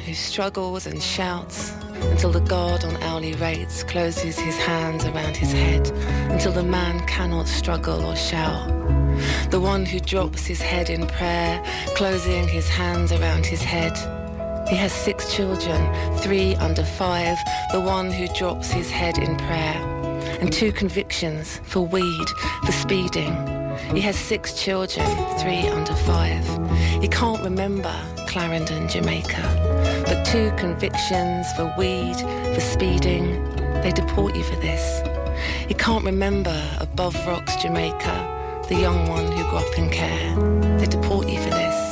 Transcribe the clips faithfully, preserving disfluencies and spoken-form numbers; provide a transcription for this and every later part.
who struggles and shouts until the guard on hourly rates closes his hands around his head, until the man cannot struggle or shout. The one who drops his head in prayer, closing his hands around his head. He has six children, three under five, the one who drops his head in prayer. And two convictions for weed, for speeding. He has six children, three under five. He can't remember Clarendon, Jamaica. But two convictions for weed, for speeding. They deport you for this. He can't remember Above Rocks, Jamaica, the young one who grew up in care. They deport you for this.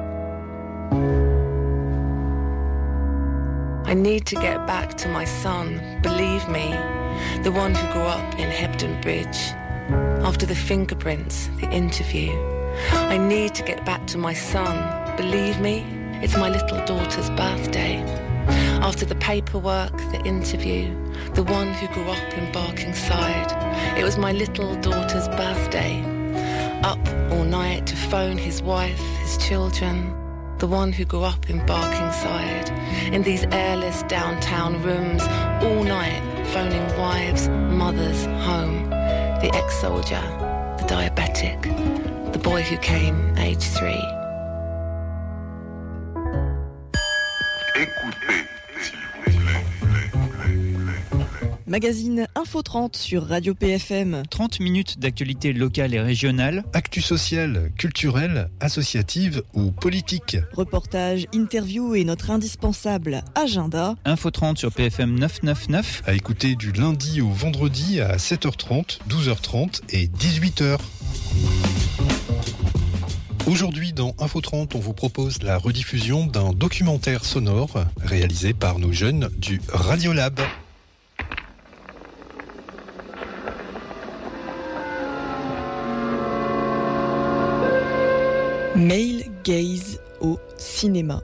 I need to get back to my son, believe me, the one who grew up in Hebden Bridge. After the fingerprints, the interview, I need to get back to my son, believe me, it's my little daughter's birthday. After the paperwork, the interview, the one who grew up in Barkingside, it was my little daughter's birthday. Up all night to phone his wife, his children, the one who grew up in Barkingside, in these airless downtown rooms, all night, phoning wives, mothers home, the ex-soldier, the diabetic, the boy who came age three. Écoutez, s'il vous plaît. Magazine Info trente sur Radio P F M. trente minutes d'actualité locale et régionale. Actu sociale, culturelle, associative ou politique. Reportages, interviews et notre indispensable agenda. Info trente sur P F M neuf cent quatre-vingt-neuf. À écouter du lundi au vendredi à sept heures trente, douze heures trente et dix-huit heures. Aujourd'hui, dans Info trente, on vous propose la rediffusion d'un documentaire sonore réalisé par nos jeunes du Radiolab. Male gaze au cinéma.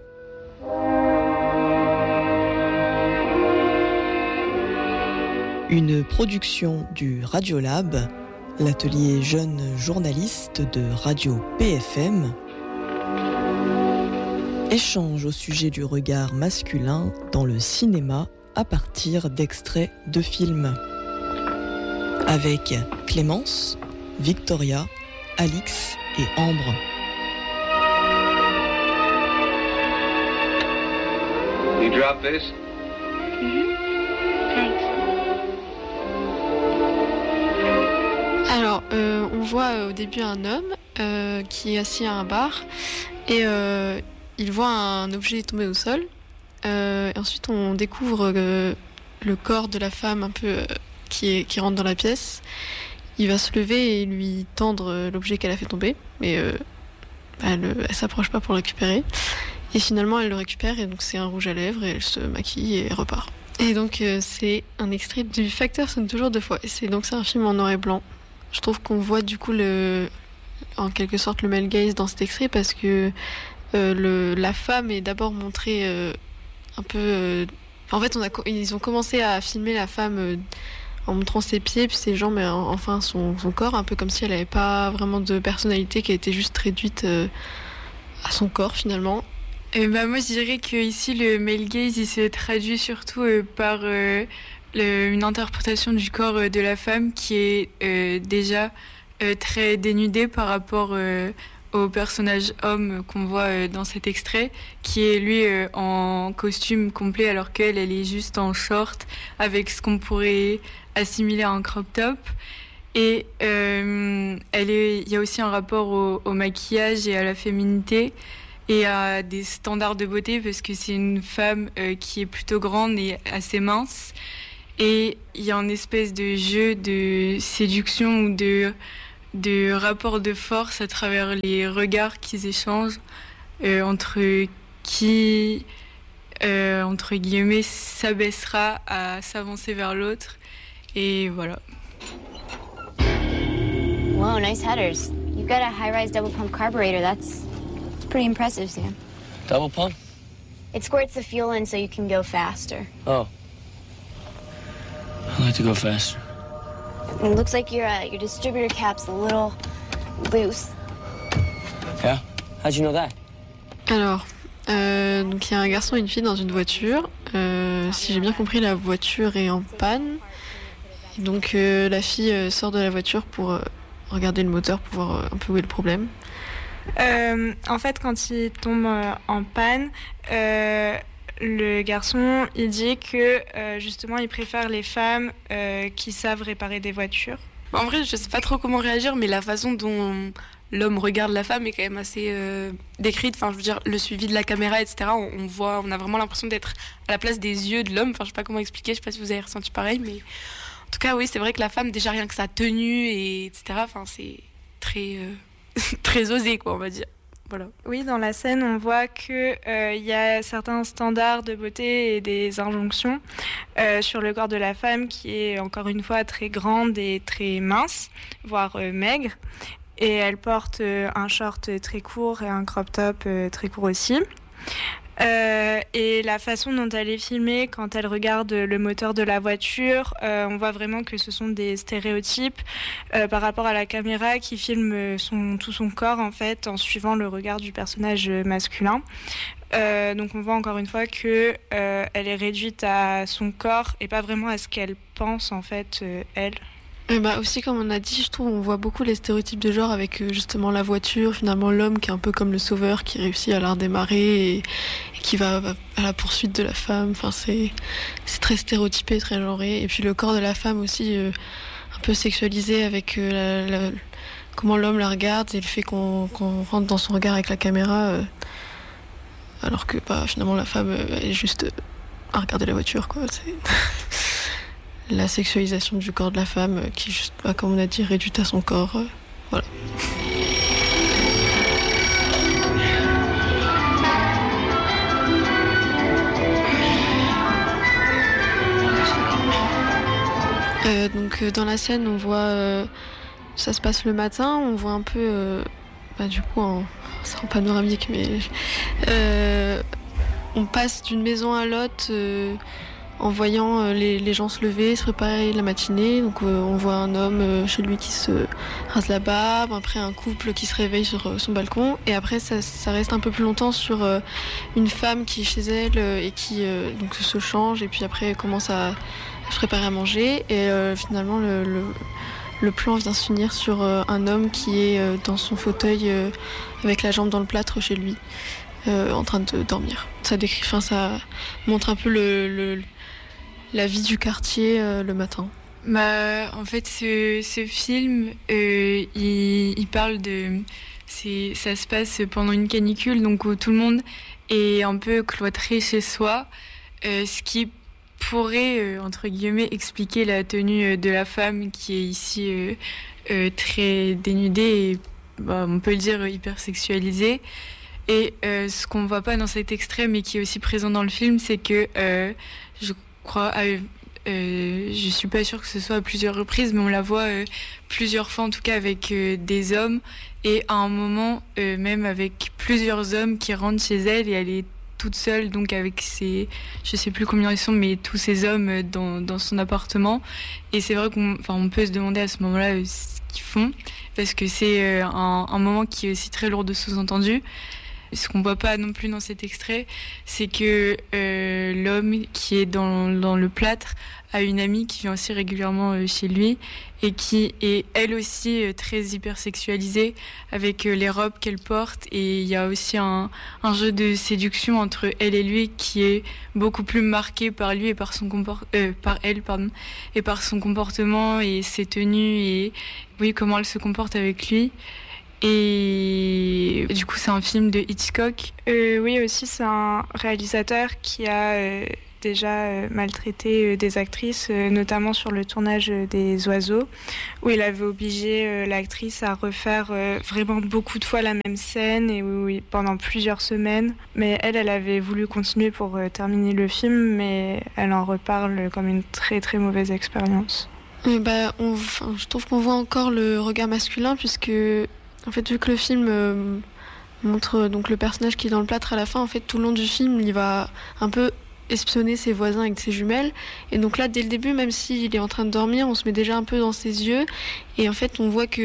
Une production du Radiolab, l'atelier jeune journaliste de Radio P F M. Échange au sujet du regard masculin dans le cinéma à partir d'extraits de films. Avec Clémence, Victoria, Alix et Ambre. You drop this? Mm-hmm. Thanks. Alors, euh, on voit euh, au début un homme euh, qui est assis à un bar et euh, il voit un objet tomber au sol. Euh, et ensuite, on découvre euh, le corps de la femme un peu euh, qui, est, qui rentre dans la pièce. Il va se lever et lui tendre euh, l'objet qu'elle a fait tomber, mais euh, bah, elle, elle s'approche pas pour le récupérer. Et finalement, elle le récupère et donc c'est un rouge à lèvres et elle se maquille et repart. Et donc euh, c'est un extrait du Facteur sonne toujours deux fois. Et c'est donc c'est un film en noir et blanc. Je trouve qu'on voit du coup le, en quelque sorte le male gaze dans cet extrait parce que euh, le, la femme est d'abord montrée euh, un peu. Euh, en fait, on a, ils ont commencé à filmer la femme euh, en montrant ses pieds puis ses jambes, mais enfin son, son corps, un peu comme si elle n'avait pas vraiment de personnalité, qu'elle était juste réduite euh, à son corps finalement. Euh, bah, moi je dirais que ici le male gaze il se traduit surtout euh, par euh, le, une interprétation du corps euh, de la femme qui est euh, déjà euh, très dénudée par rapport euh, au personnage homme qu'on voit euh, dans cet extrait, qui est lui euh, en costume complet alors qu'elle elle est juste en short avec ce qu'on pourrait assimiler à un crop top. Et euh, elle est, il y a aussi un rapport au, au maquillage et à la féminité et à des standards de beauté parce que c'est une femme euh, qui est plutôt grande et assez mince. Et il y a une espèce de jeu de séduction ou de, de rapport de force à travers les regards qu'ils échangent euh, entre qui, euh, entre guillemets, s'abaissera à s'avancer vers l'autre. Et voilà. Whoa, nice headers. You've got a high-rise double pump carburetor. That's pretty impressive, Sam. Double pump? It squirts the fuel in so you can go faster. Oh. I'd like to go faster. It looks like your uh, your distributor cap's a little loose. Yeah? How'd you know that? Alors, Euh, donc il y a un garçon et une fille dans une voiture. Euh, si j'ai bien compris, la voiture est en panne. Et donc euh, la fille euh, sort de la voiture pour euh, regarder le moteur, pour voir euh, un peu où est le problème. Euh, en fait, quand il tombe euh, en panne, euh, le garçon, il dit que euh, justement, il préfère les femmes euh, qui savent réparer des voitures. En vrai, je sais pas trop comment réagir, mais la façon dont l'homme regarde la femme est quand même assez euh, décrite. Enfin, je veux dire, le suivi de la caméra, et cetera. On, on voit, on a vraiment l'impression d'être à la place des yeux de l'homme. Enfin, je sais pas comment expliquer. Je sais pas si vous avez ressenti pareil, mais en tout cas, oui, c'est vrai que la femme, déjà rien que sa tenue et etc. Enfin, c'est très euh, très osé, quoi, on va dire. Voilà. Oui, dans la scène, on voit que euh, y a certains standards de beauté et des injonctions euh, sur le corps de la femme qui est encore une fois très grande et très mince, voire euh, maigre. Et elle porte euh, un short très court et un crop top euh, très court aussi. Euh, et la façon dont elle est filmée quand elle regarde le moteur de la voiture, euh, on voit vraiment que ce sont des stéréotypes euh, par rapport à la caméra qui filme son, tout son corps en fait en suivant le regard du personnage masculin. Euh, donc on voit encore une fois que euh, elle est réduite à son corps et pas vraiment à ce qu'elle pense en fait euh, elle. Et bah aussi, comme on a dit, je trouve on voit beaucoup les stéréotypes de genre avec euh, justement la voiture, finalement l'homme qui est un peu comme le sauveur qui réussit à la redémarrer et, et qui va, va à la poursuite de la femme. Enfin, c'est, c'est très stéréotypé, très genré. Et puis le corps de la femme aussi euh, un peu sexualisé avec euh, la, la, comment l'homme la regarde et le fait qu'on, qu'on rentre dans son regard avec la caméra euh, alors que bah, finalement la femme euh, est juste euh, à regarder la voiture, quoi. C'est... la sexualisation du corps de la femme euh, qui est juste, bah, comme on a dit, réduite à son corps. Euh, voilà. Euh, donc euh, dans la scène, on voit, euh, ça se passe le matin, on voit un peu, euh, bah, du coup, en, c'est en panoramique, mais euh, on passe d'une maison à l'autre. Euh, en voyant euh, les, les gens se lever, se préparer la matinée. Donc euh, on voit un homme euh, chez lui qui se rase la barbe, après un couple qui se réveille sur euh, son balcon, et après ça, ça reste un peu plus longtemps sur euh, une femme qui est chez elle euh, et qui euh, donc se change, et puis après commence à, à se préparer à manger, et euh, finalement le, le, le plan vient se finir sur euh, un homme qui est euh, dans son fauteuil euh, avec la jambe dans le plâtre chez lui, euh, en train de dormir. Ça décrit, enfin ça montre un peu le, le la vie du quartier euh, le matin. Bah, en fait, ce, ce film, euh, il, il parle de... C'est, ça se passe pendant une canicule, donc où tout le monde est un peu cloîtré chez soi, euh, ce qui pourrait, euh, entre guillemets, expliquer la tenue de la femme qui est ici euh, euh, très dénudée et, bah, on peut le dire, hyper sexualisée. Et euh, ce qu'on voit pas dans cet extrait, mais qui est aussi présent dans le film, c'est que euh, je crois, euh, euh, je suis pas sûre que ce soit à plusieurs reprises, mais on la voit euh, plusieurs fois en tout cas avec euh, des hommes, et à un moment euh, même avec plusieurs hommes qui rentrent chez elle, et elle est toute seule, donc avec ses, je sais plus combien ils sont, mais tous ces hommes dans, dans son appartement. Et c'est vrai qu'on, enfin, on peut se demander à ce moment-là euh, ce qu'ils font, parce que c'est euh, un, un moment qui est aussi très lourd de sous-entendus. Ce qu'on voit pas non plus dans cet extrait, c'est que euh, l'homme qui est dans, dans le plâtre a une amie qui vient aussi régulièrement euh, chez lui, et qui est elle aussi euh, très hypersexualisée avec euh, les robes qu'elle porte, et il y a aussi un, un jeu de séduction entre elle et lui qui est beaucoup plus marqué par lui et par son comport- euh, par elle pardon et par son comportement et ses tenues, et oui, comment elle se comporte avec lui. Et du coup, c'est un film de Hitchcock. Euh, oui, aussi, c'est un réalisateur qui a euh, déjà euh, maltraité euh, des actrices, euh, notamment sur le tournage euh, des Oiseaux, où il avait obligé euh, l'actrice à refaire euh, vraiment beaucoup de fois la même scène, et où, où, pendant plusieurs semaines. Mais elle, elle avait voulu continuer pour euh, terminer le film, mais elle en reparle comme une très très mauvaise expérience. Et bah, on, enfin, je trouve qu'on voit encore le regard masculin, puisque en fait, vu que le film euh, montre donc le personnage qui est dans le plâtre à la fin, en fait, tout le long du film, il va un peu espionner ses voisins avec ses jumelles. Et donc là, dès le début, même s'il est en train de dormir, on se met déjà un peu dans ses yeux. Et en fait, on voit que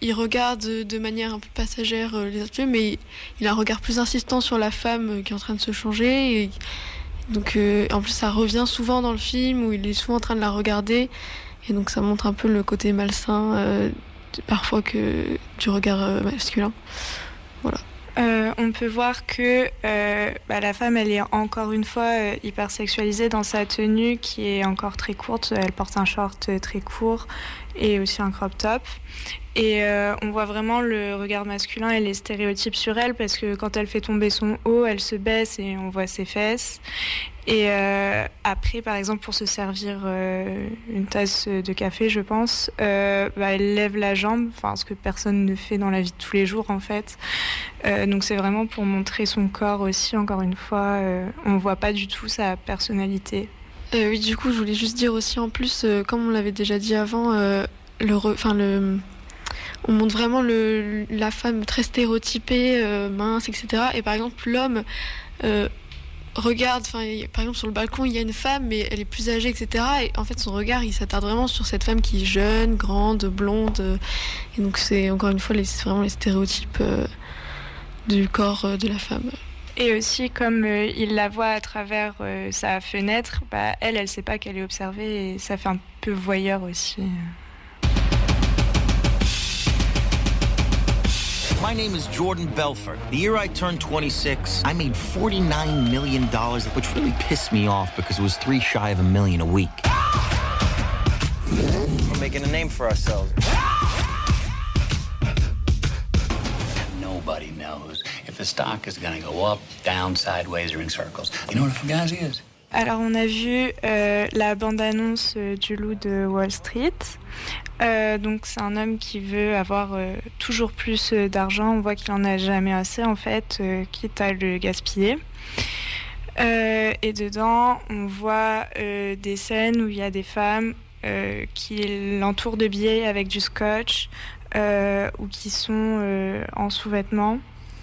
il regarde de manière un peu passagère euh, les autres films, mais il, il a un regard plus insistant sur la femme euh, qui est en train de se changer. Et, donc, euh, en plus, ça revient souvent dans le film où il est souvent en train de la regarder. Et donc, ça montre un peu le côté malsain, euh, parfois, que, du regard euh, masculin. Voilà. Euh, on peut voir que euh, bah, la femme, elle est encore une fois euh, hyper sexualisée dans sa tenue qui est encore très courte. Elle porte un short très court et aussi un crop top. Et euh, on voit vraiment le regard masculin et les stéréotypes sur elle parce que quand elle fait tomber son haut, elle se baisse et on voit ses fesses. Et euh, après, par exemple, pour se servir euh, une tasse de café, je pense, euh, bah, elle lève la jambe, enfin ce que personne ne fait dans la vie de tous les jours en fait. Euh, donc c'est vraiment pour montrer son corps aussi. Encore une fois, euh, on voit pas du tout sa personnalité. Euh, oui, du coup, je voulais juste dire aussi en plus, euh, comme on l'avait déjà dit avant, euh, le, enfin le on montre vraiment le, la femme très stéréotypée, euh, mince, et cetera. Et par exemple, l'homme euh, regarde, enfin, par exemple, sur le balcon, il y a une femme, mais elle est plus âgée, et cetera. Et en fait, son regard, il s'attarde vraiment sur cette femme qui est jeune, grande, blonde. Euh, et donc, c'est encore une fois les, c'est vraiment les stéréotypes euh, du corps euh, de la femme. Et aussi, comme euh, il la voit à travers euh, sa fenêtre, bah, elle, elle sait pas qu'elle est observée et ça fait un peu voyeur aussi. My name is Jordan Belfort. The year I turned twenty-six, I made forty-nine million dollars, which really pissed me off because it was three shy of a million a week. We're making a name for ourselves. Nobody knows if the stock is going to go up, down, sideways, or in circles. You know what a fugazi is? Alors, on a vu euh, la bande-annonce euh, du Loup de Wall Street. Euh, donc, c'est un homme qui veut avoir euh, toujours plus euh, d'argent. On voit qu'il en a jamais assez, en fait, euh, quitte à le gaspiller. Euh, et dedans, on voit euh, des scènes où il y a des femmes euh, qui l'entourent de billets avec du scotch euh, ou qui sont euh, en sous-vêtements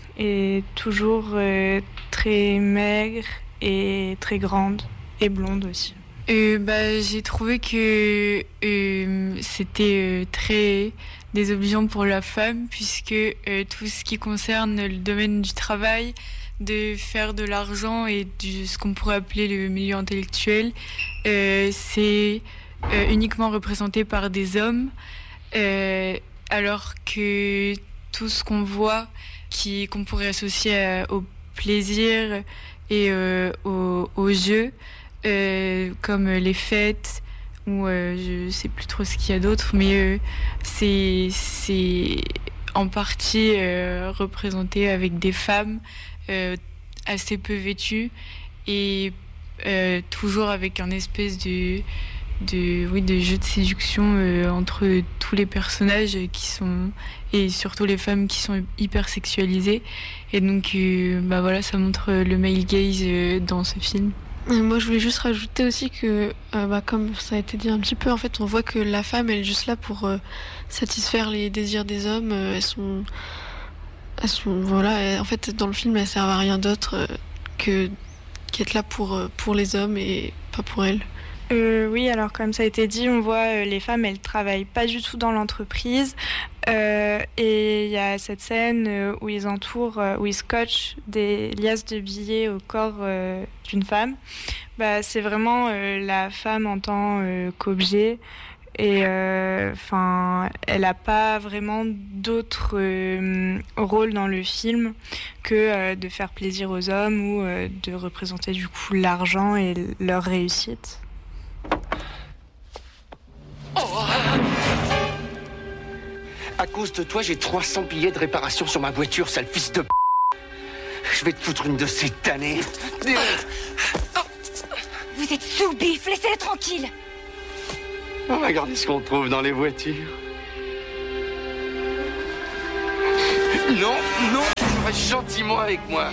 et toujours euh, très maigres et très grande et blonde aussi. Euh, bah, j'ai trouvé que euh, c'était euh, très désobligeant pour la femme puisque euh, tout ce qui concerne le domaine du travail, de faire de l'argent et du, ce qu'on pourrait appeler le milieu intellectuel, euh, c'est euh, uniquement représenté par des hommes, euh, alors que tout ce qu'on voit qui, qu'on pourrait associer à, au plaisir et euh, aux, aux jeux, euh, comme les fêtes, ou euh, je sais plus trop ce qu'il y a d'autre, mais euh, c'est, c'est en partie euh, représenté avec des femmes euh, assez peu vêtues et euh, toujours avec un espèce de, de, oui, de jeu de séduction euh, entre tous les personnages qui sont, et surtout les femmes qui sont hyper sexualisées. Et donc, euh, bah voilà, ça montre le male gaze euh, dans ce film. Et moi, je voulais juste rajouter aussi que, euh, bah, comme ça a été dit un petit peu, en fait, on voit que la femme, elle est juste là pour euh, satisfaire les désirs des hommes. Euh, elles sont, elles sont, voilà, elles, en fait, dans le film, elles servent à rien d'autre euh, que qu'être là pour euh, pour les hommes et pas pour elles. Euh, oui, alors comme ça a été dit, on voit euh, les femmes, elles travaillent pas du tout dans l'entreprise. Euh, et il y a cette scène euh, où ils entourent, euh, où ils scotchent des liasses de billets au corps euh, d'une femme. Bah, c'est vraiment euh, la femme en tant euh, qu'objet. Et enfin, euh, elle n'a pas vraiment d'autre euh, rôle dans le film que euh, de faire plaisir aux hommes ou euh, de représenter du coup l'argent et leur réussite. Oh. À cause de toi, j'ai trois cents billets de réparation sur ma voiture, sale fils de p***. Je vais te foutre une de ces tannées. Vous êtes sous-bif, laissez-les tranquilles. On va regarder ce qu'on trouve dans les voitures. Non, non, tu restes gentiment avec moi.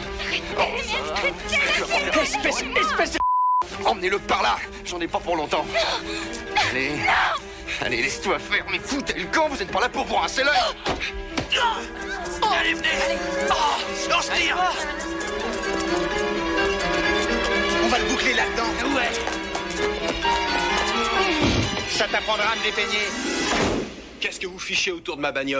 Oh, espèce, espèce de... Emmenez-le par là, j'en ai pas pour longtemps. Allez, allez, laisse-toi faire, mais foutez le camp, vous êtes pas là pour voir un l'œil. Allez, venez. Oh, on se tire. On va le boucler là-dedans. Ouais. Ça t'apprendra à me dépeigner. Qu'est-ce que vous fichez autour de ma bagnole ?